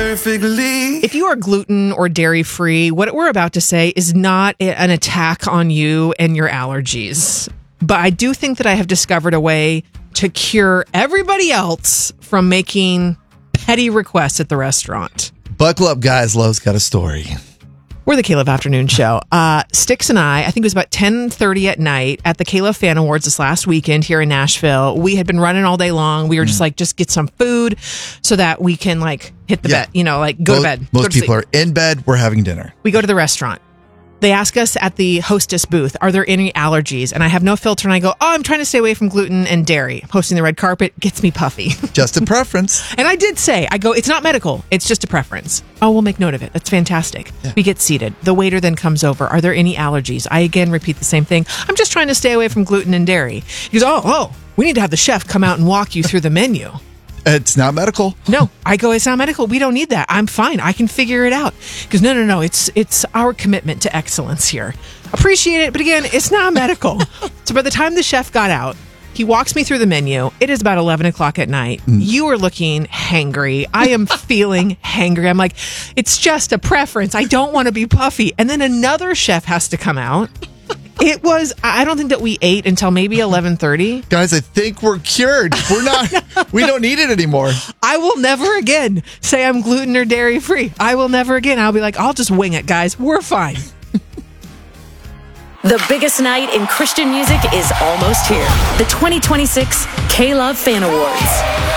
perfectly. If you are gluten or dairy free, what we're about to say is not an attack on you and your allergies. But I do think that I have discovered a way to cure everybody else from making petty requests at the restaurant. Buckle up, guys. Love's got a story. We're the Caleb Afternoon Show. Sticks and I think it was about 10:30 at night at the Caleb Fan Awards this last weekend here in Nashville. We had been running all day long. We were just get some food so that we can hit the bed, go to bed. Most people are in bed. We're having dinner. We go to the restaurant. They ask us at the hostess booth, are there any allergies? And I have no filter and I go, I'm trying to stay away from gluten and dairy. Hosting the red carpet gets me puffy. Just a preference. And I did say, it's not medical. It's just a preference. Oh, we'll make note of it. That's fantastic. Yeah. We get seated. The waiter then comes over. Are there any allergies? I again repeat the same thing. I'm just trying to stay away from gluten and dairy. He goes, oh, we need to have the chef come out and walk you through the menu. It's not medical. No, I go, it's not medical. We don't need that. I'm fine. I can figure it out. Because no. It's our commitment to excellence here. Appreciate it. But again, it's not medical. So by the time the chef got out, he walks me through the menu. It is about 11 o'clock at night. You are looking hangry. I am feeling hangry. I'm like, it's just a preference. I don't want to be puffy. And then another chef has to come out. I don't think that we ate until maybe 11:30. Guys, I think we're cured. We don't need it anymore. I will never again say I'm gluten or dairy free. I will never again. I'll be like, I'll just wing it, guys. We're fine. The biggest night in Christian music is almost here. The 2026 K-Love Fan Awards.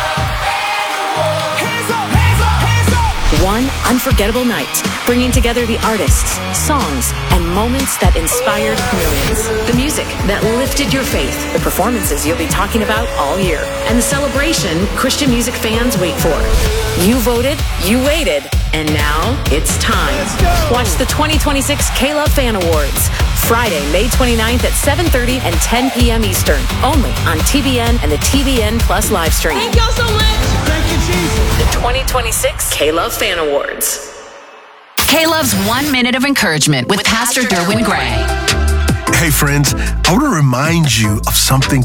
One unforgettable night, bringing together the artists, songs, and moments that inspired millions. The music that lifted your faith, the performances you'll be talking about all year, and the celebration Christian music fans wait for. You voted, you waited, and now it's time. Watch the 2026 K-Love Fan Awards, Friday, May 29th at 7:30 and 10 p.m. Eastern, only on TBN and the TBN Plus live stream. Thank y'all so much. Thank you, Jesus. The 2026 K-Love Fan Awards. K-Love's 1 minute of encouragement with Pastor Derwin Gray. Hey friends, I want to remind you of something